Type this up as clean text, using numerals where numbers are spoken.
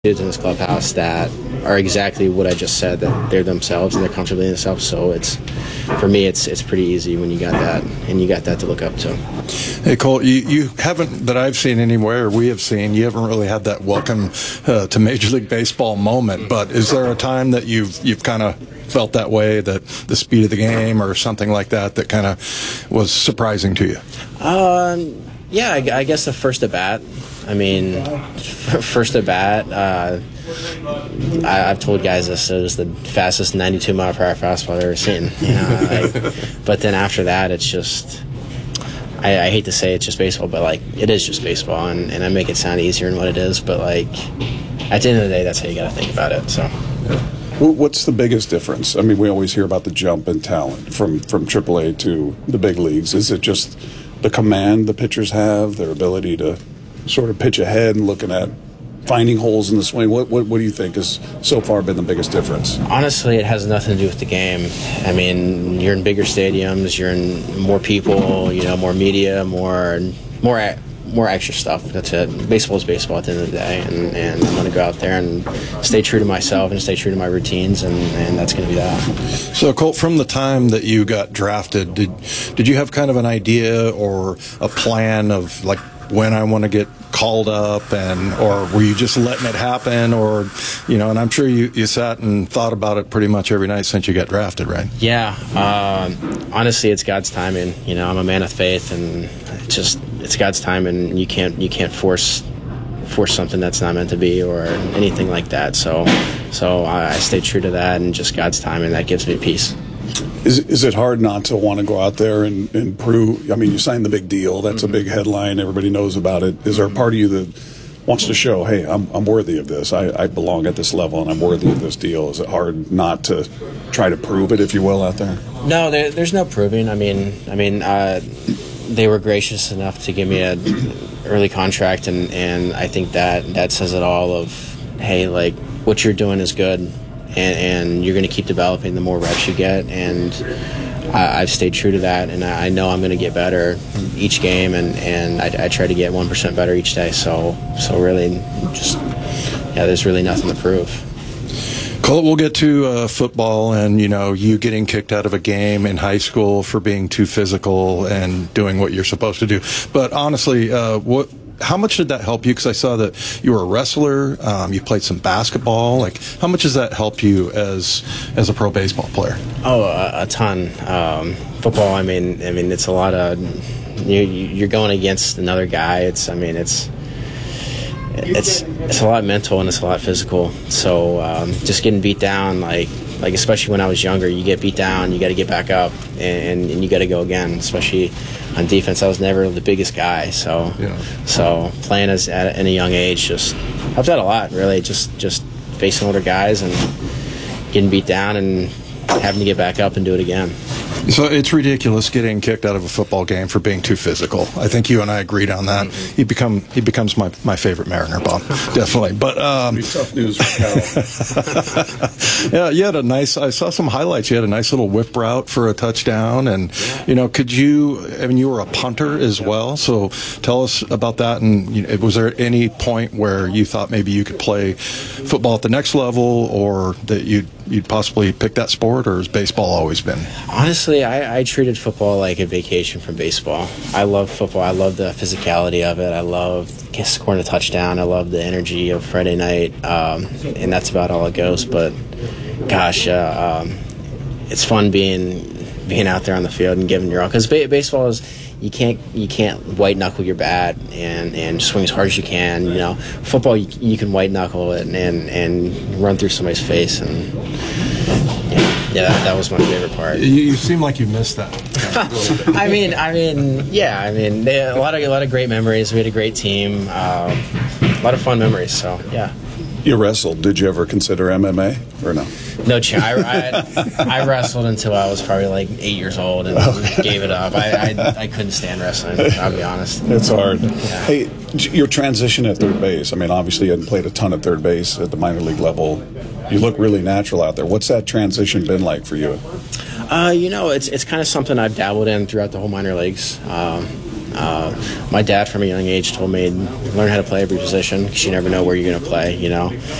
kids in this clubhouse that are exactly what I just said, that they're themselves and they're comfortable in themselves. So for me, it's pretty easy when you got that, and you got that to look up to. Hey, Cole, you haven't, that I've seen anywhere, we have seen, you haven't really had that welcome to Major League Baseball moment, but is there a time that you've kind of felt that way, that the speed of the game or something like that kind of was surprising to you? Yeah, I guess the first at bat. I mean, first at bat, I've told guys this, it was the fastest 92-mile-per-hour fastball I've ever seen. But then after that, it's just, I hate to say it's just baseball, but, like, it is just baseball, and I make it sound easier than what it is. But, like, at the end of the day, that's how you got to think about it. So. What's the biggest difference? I mean, we always hear about the jump in talent from AAA to the big leagues. Is it just the command the pitchers have, their ability to sort of pitch ahead and looking at finding holes in the swing? What do you think has so far been the biggest difference? Honestly, it has nothing to do with the game. I mean, you're in bigger stadiums, you're in more people, more media, more extra stuff. That's it. Baseball is baseball at the end of the day, and I'm going to go out there and stay true to myself and stay true to my routines, and that's going to be that. So, Colt, from the time that you got drafted, did you have kind of an idea or a plan of, like, when I want to get called up, or were you just letting it happen, or, and I'm sure you sat and thought about it pretty much every night since you got drafted, right? Yeah. Honestly, it's God's timing. I'm a man of faith, and it's God's timing. You can't force something that's not meant to be or anything like that. So I stay true to that, and just God's timing, that gives me peace. Is it hard not to want to go out there and prove? I mean, you signed the big deal. That's a big headline. Everybody knows about it. Is there a part of you that wants to show, hey, I'm worthy of this. I belong at this level, and I'm worthy of this deal? Is it hard not to try to prove it, if you will, out there? No, there's no proving. I mean, they were gracious enough to give me an early contract, and I think that says it all of, hey, like, what you're doing is good. And you're going to keep developing the more reps you get, and I've stayed true to that, and I know I'm going to get better each game, and I try to get 1% better each day. So really, there's really nothing to prove. Colt, we'll get to football and, you getting kicked out of a game in high school for being too physical and doing what you're supposed to do. But honestly, how much did that help you? Because I saw that you were a wrestler, you played some basketball. Like, how much does that help you as a pro baseball player? Oh, a ton. Football, I mean, it's a lot of, you're going against another guy. It's a lot mental and it's a lot physical. So just getting beat down, like especially when I was younger, you get beat down, you got to get back up, and you got to go again. Especially on defense, I was never the biggest guy, so playing at a young age just helped out a lot. Really, just facing older guys and getting beat down and having to get back up and do it again. So it's ridiculous getting kicked out of a football game for being too physical. I think you and I agreed on that. Mm-hmm. He becomes my favorite Mariner, Bob, definitely. But tough news for Cal. Yeah, I saw some highlights. You had a nice little whip route for a touchdown, and could you? I mean, you were a punter as well. So tell us about that. And was there any point where you thought maybe you could play football at the next level, or that you'd possibly pick that sport, or has baseball always been? Honestly, I treated football like a vacation from baseball. I love football. I love the physicality of it. I love scoring a touchdown. I love the energy of Friday night, and that's about all it goes. But gosh, it's fun being out there on the field and giving your all. Because baseball is, you can't white knuckle your bat and swing as hard as you can. Football, you can white knuckle it and run through somebody's face, and that was my favorite part. You seem like you missed that. I mean, a lot of great memories. We had a great team, a lot of fun memories. So yeah. You wrestled. Did you ever consider MMA or no? No chance. I wrestled until I was probably like 8 years old and gave it up. I couldn't stand wrestling, I'll be honest. It's hard. Yeah. Hey, your transition at third base, I mean, obviously you hadn't played a ton at third base at the minor league level. You look really natural out there. What's that transition been like for you? It's kind of something I've dabbled in throughout the whole minor leagues. My dad from a young age told me, learn how to play every position because you never know where you're going to play,